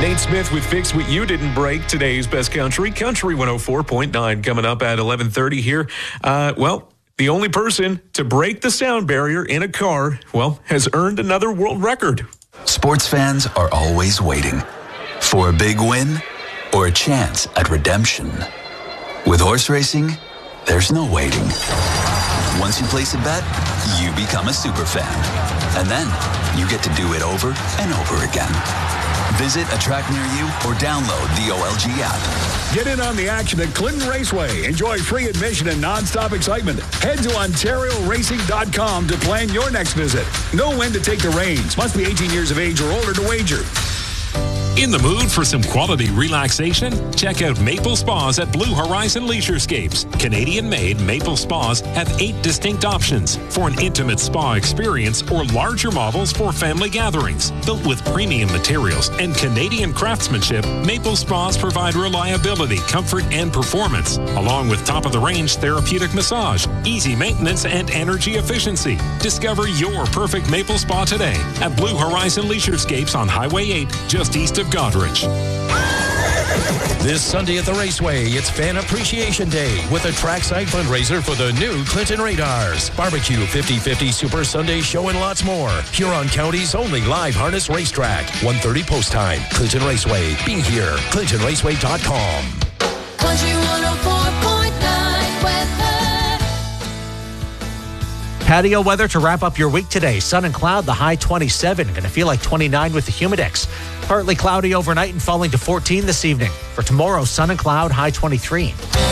Nate Smith with Fix What You Didn't Break. Today's Best Country, Country 104.9, coming up at 11:30 here. The only person to break the sound barrier in a car, has earned another world record. Sports fans are always waiting for a big win or a chance at redemption. With horse racing, there's no waiting. Once you place a bet, you become a super fan. And then you get to do it over and over again. Visit a track near you or download the OLG app. Get in on the action at Clinton Raceway. Enjoy free admission and nonstop excitement. Head to OntarioRacing.com to plan your next visit. Know when to take the reins. Must be 18 years of age or older to wager. In the mood for some quality relaxation? Check out Maple Spas at Blue Horizon Leisurescapes. Canadian-made Maple Spas have 8 distinct options for an intimate spa experience or larger models for family gatherings. Built with premium materials and Canadian craftsmanship, Maple Spas provide reliability, comfort, and performance, along with top-of-the-range therapeutic massage, easy maintenance, and energy efficiency. Discover your perfect Maple Spa today at Blue Horizon Leisurescapes on Highway 8, just east of Goderich. This Sunday at the Raceway, it's Fan Appreciation Day with a trackside fundraiser for the new Clinton Radars. Barbecue, 50-50 Super Sunday Show, and lots more. Huron County's only live harness racetrack. 1:30 post time. Clinton Raceway. Be here. ClintonRaceway.com. Country 104.9 weather. Patio weather to wrap up your week today. Sun and cloud, the high 27. Going to feel like 29 with the humidex. Partly cloudy overnight and falling to 14 this evening. For tomorrow, sun and cloud, high 23.